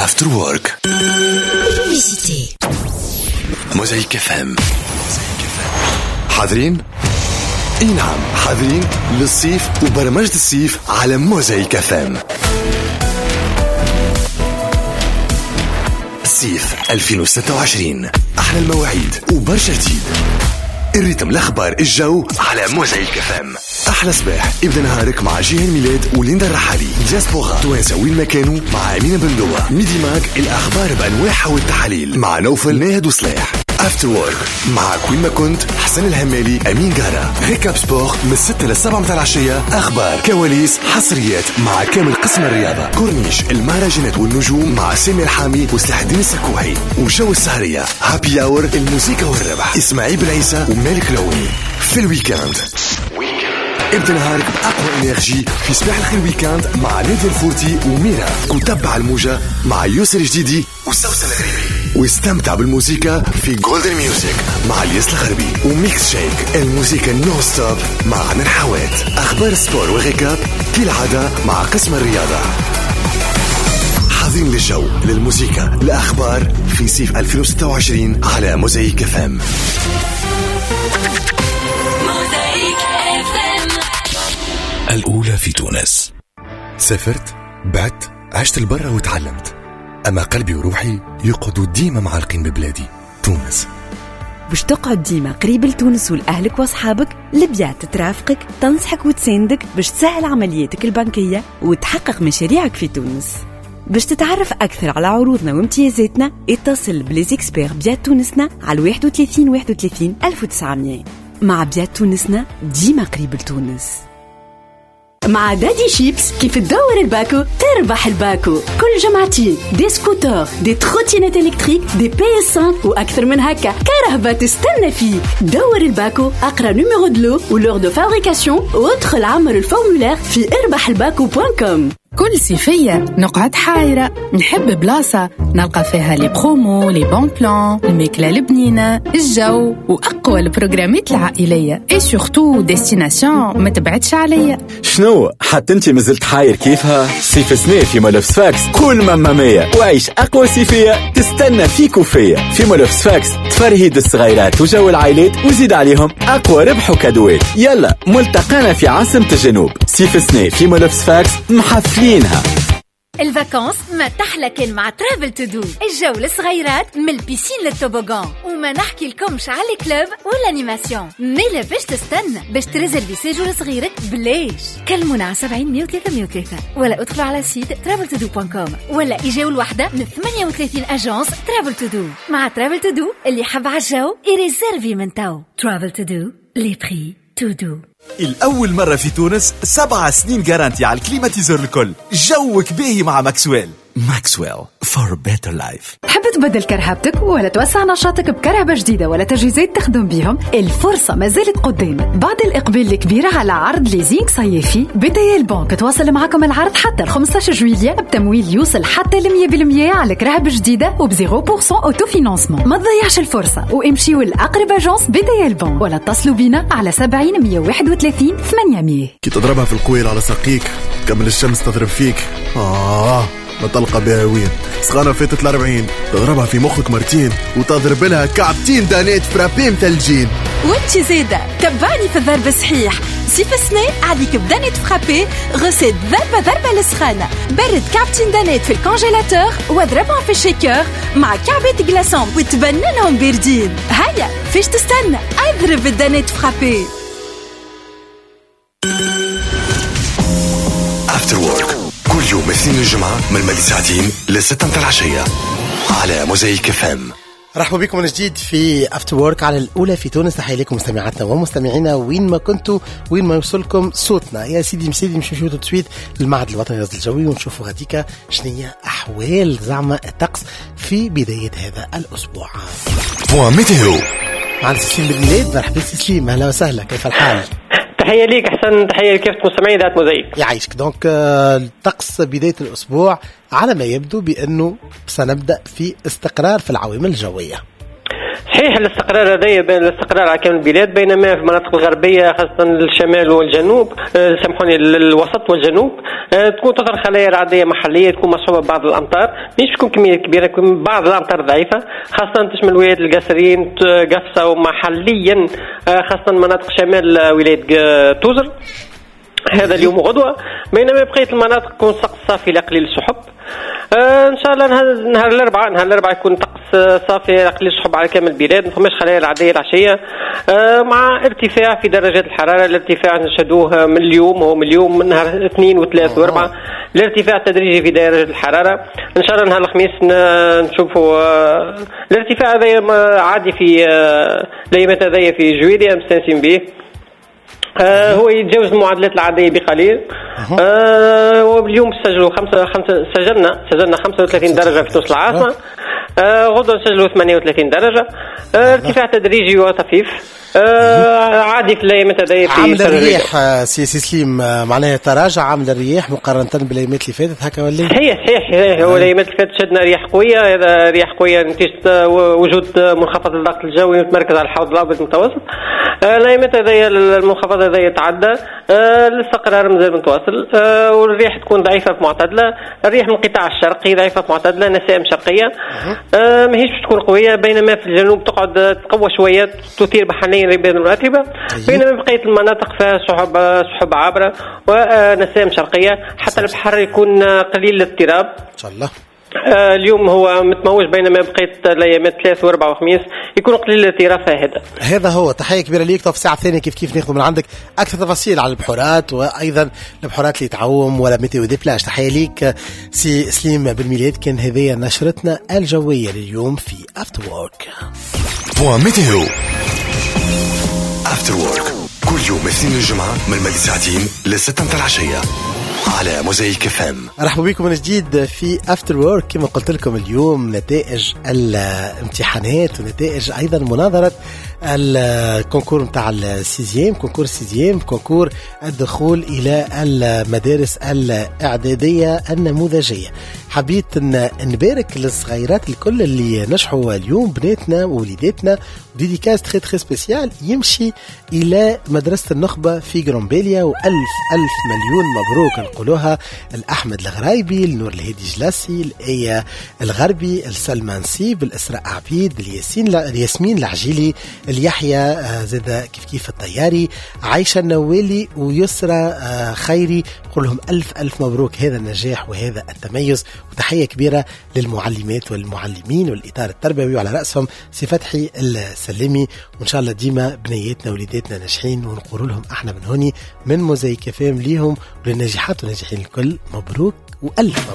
After Work. موزايك اف ام. حاضرين؟ اي نعم حاضرين للصيف وبرمجة الصيف على موزايك اف ام. الصيف 2026 أحلى المواعيد وبرشا جديد. الريتم الأخبار الجو على موزايك اف ام. أحلى صباح ابدأ نهارك مع جيهان ميلاد وليندا الرحالي. دياسبورا توانسة وين ما كانوا مع أمينة بندوة. ميدي ماك الأخبار بأنواعها والتحاليل مع نوفل ناهد وصلاح. افتر وورك معك وين ما كنت حسن الهمالي أمين قارة. ريكاب سبور من 6 ل7 متاع العشية. أخبار كواليس حصريات مع كامل قسم الرياضة. كورنيش المهرجانات والنجوم مع سامي الحامي وسلاح الدين السكوحي. وجو السهرية هابي اور الموسيقى والربح إسماعيل بن عيسى ومالك لوني. في الويكاند ابدأ نهارك بأقوى إنرجي في صباح الخير ويكاند مع نادي الفورتي وميرا. وتبع الموجة مع يوسر جديدي وسوسن الغريبي. واستمتع بالموسيقى في جولدن ميوزك مع الياس الغربي. وميكس شيك الموسيقى نو ستوب مع عدن حوات. أخبار سبور وغيكاب كالعادة مع قسم الرياضة. حاضرين للجو للموسيقى الأخبار في صيف 2026 على موزايك اف ام. الأولى في تونس. سافرت، بعت، عشت البرة وتعلمت، أما قلبي وروحي يقعدوا ديما معلقين ببلادي تونس. باش تقعد ديما قريب لتونس ولأهلك وأصحابك، لبيات ترافقك، تنصحك وتساندك باش تسهل عملياتك البنكية وتحقق مشاريعك في تونس. باش تتعرف أكثر على عروضنا وامتيازاتنا اتصل بليزيكسبير بيات تونسنا على 31 31 1900. مع بيات تونسنا ديما قريب لتونس. مع دادي شيبس كيف تدور الباكو تربح الباكو. كل جمعتين دي سكوتر، دي تروتينات إلكتريك، دي PS5 وأكثر من هكا. كرهبة تستنى فيك. دور الباكو، أقرأ نيميرو دلو ولور دو فابريكاسيون وادخل عمر الفورمولير في اربحالباكو.com. كل صيفية نقعد حايرة، نحب بلاصة نلقى فيها لي برومو، لي بون بلان، الماكلة البنينة، الجو وأقوى البروغرامات العائلية. اي سورتو ديستيناسيون ما تبعدش عليا. شنو حتى انت مازلت حاير كيفها؟ صيف سنة في مولوفس فاكس كل ممامية وعيش أقوى صيفية تستنى فيك وفيا. في مولوفس فاكس تفرهيد الصغيرات وجو العائلات وزيد عليهم أقوى ربح وكادوات. يلا ملتقانا في عاصمة الجنوب. صيف سنة في مولوفس فاكس محفلين. الفاكانس ما تحلى كان مع ترافل تو دو. الجو للصغيرات من البيسين للتوبوغان. وما نحكي لكمش على الكلوب والانيماسيون. ميلا باش تستنى باش تريزرفي سيجور صغيرك بلاش. كلمونا على 70 103 103 ولا ادخلوا على سيت traveltodo.com ولا اجاوا الوحده من 38 اجانس ترافل تو دو. مع ترافل تو دو اللي يحب على الجو يريزرفي من تو. ترافل تو دو لي بري تو دو. الأول مرة في تونس 7 سنين جارانتي على الكليماتيزور الكل. جوك باهي مع ماكسويل. ماكسويل for better life. تحب تبدل كرهبتك ولا توسع نشاطك بكرهبة جديدة ولا تجهيزات تخدم بيهم؟ الفرصة ما زالت قدامك. بعد الإقبال الكبير على عرض ليزينغ صيفي، BTL بنك تواصل معكم العرض حتى 15 جويلية بتمويل يوصل حتى 100% على كرهبة جديدة وب0% أوتو فينانسمون. ما تضيعش الفرصة وامشيوا لأقرب أجانس BTL بنك ولا اتصلوا بنا على 70 131 800. كي تضربها في القويل على ساقيك كمل الشمس تضرب فيك. ما تلقى بها وين سخانة فاتت 40 تضربها في مخك مرتين وتضرب لها كعبتين دانات فرابين ثلجين. وانت زيادة تبعني في الضرب الصحيح. صيف السنة عليك بدانات فرابي غسيت ضربة للسخانة. برد كعبتين دانات في الكونجيلاتور واضربهم في الشيكر مع كعبات جلاسون وتبننهم باردين. هيا فيش تستنى اضرب الدانات فرابي. افتر وورك كل يوم اثنين الجمعة من مدى ساعتين ل6 متاع العشية على موزايك اف ام. مرحبا بكم من جديد في افتر وورك على الأولى في تونس. تحية لكم مستمعاتنا ومستمعينا وين ما كنتوا وين ما يوصلكم صوتنا. يا سيدي مسيدي مش نشوفوا تسويت المعهد الوطني للرصد الجوي ونشوفوا غاديكا شنية أحوال زعمة الطقس في بداية هذا الأسبوع. بوان ميتيو معنا سليم بالميلاد. مرحبا سليم، أهلا وسهلا، كيف الحال؟ تحية ليك أحسن، تحية لكافة مستمعين ذات موزايك. يعيشك. دونك الطقس بداية الأسبوع على ما يبدو بأنه سنبدأ في استقرار في العوامل الجوية. صحيح الاستقرار هذايا بين الاستقرار على كامل البلاد، بينما في المناطق الغربيه خاصه الشمال والجنوب سامحوني الوسط والجنوب تكون تظهر خلايا رعديه محليه تكون مصحوبه ببعض الامطار، مش تكون كميه كبيره، تكون بعض الامطار ضعيفه خاصه تشمل ولايات القصرين قفصه ومحليا خاصه مناطق شمال ولايه توزر هذا اليوم وغدوه، بينما بقيه المناطق تكون طقس صافي لقليل السحب. ان شاء الله نهار الاربعاء يكون طقس صافي قليل السحب على كامل البلاد، ما فماش خلايا العاديه العشيه مع ارتفاع في درجات الحراره. الارتفاع نشهدوه من اليوم من نهار 2 و3 و4 الارتفاع التدريجي في درجه الحراره. ان شاء الله نهار الخميس نشوفوا الارتفاع هذا عادي في الايامات هذيا في جويلية مستانسين به، هو يتجاوز المعادلات العادية بقليل. واليوم سجلنا 35 درجة في تونس العاصمة، غدوة نسجلوا 38 درجة، ارتفاع تدريجي وطفيف عادي في الايامات هذيا. في عامل الرياح سي سليم معناها تراجع عامل الرياح مقارنة بالايامات اللي فاتت هكا ولا؟ صحيح هو الايامات اللي فاتت شدنا رياح قوية، هذا رياح قوية نتيجة وجود منخفض الضغط الجوي متمركز على الحوض الابيض المتوسط. الايامات هذيا المنخفض هذايا تعدى، الاستقرار مازال متواصل، والرياح تكون ضعيفة في معتدلة، الريح من القطاع الشرقي ضعيفة في معتدلة، نسائم شرقية ماهيش تكون قوية، بينما في الجنوب تقعد تقوى شوية تثير بحنين بين الراتبة، بينما بقية المناطق فيها سحب عابرة ونسائم شرقية، حتى البحر يكون قليل الاضطراب إن شاء الله. اليوم هو متموج، بينما بقية الأيامات 3 و4 و5 يكون قليل الاضطراب فاهدة. هذا هو. تحية كبيرة ليك. في الساعة الثانية كيف ناخذ من عندك أكثر تفاصيل على البحورات وأيضا البحورات اللي تعوم ولا ميتيو دي بلاج. تحية ليك سي سليم بالميلاد. كان هذه نشرتنا الجوية لليوم في أفتر وورك. بوان ميتيو أفتر وورك كل يوم اثنين الجمعة من الماضي ساعتين ل6 متاع العشية على موزايك اف ام. مرحبا بكم من جديد في افتر وورك. كما قلت لكم اليوم نتائج الامتحانات ونتائج ايضا مناظره الكونكور نتاع السيزيام، كونكور السيزيام، كونكور الدخول الى المدارس الاعداديه النموذجيه. حبيت نبارك للصغيرات الكل اللي نجحوا اليوم، بناتنا ووليداتنا، وديديكاس تخي تخي سبيسيال يمشي الى مدرسه النخبه في جرومبيليا، والف الف مليون مبروك نقولوها الأحمد الغرايبي، النور الهادي جلاسي، الآية الغربي، السلمان سيب، الإسراء عبيد، الياسمين العجيلي، اليحيى زاد كيف الطياري، عايشة النوالي ويسرى خيري. قول لهم ألف ألف مبروك هذا النجاح وهذا التميز. وتحية كبيرة للمعلمات والمعلمين والإطار التربوي وعلى رأسهم سي فتحي السلمي. وإن شاء الله ديما بنياتنا وليداتنا ناجحين، ونقول لهم احنا من هوني من موزايك فام ليهم وللناجحات والناجحين الكل مبروك وألف مبروك.